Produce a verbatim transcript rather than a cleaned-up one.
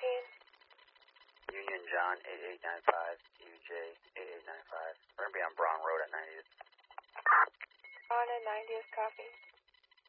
copying. Union John eight eight nine five, U J eight eight nine five. We're going to be on Braun Road at ninetieth. On at ninetieth, copy.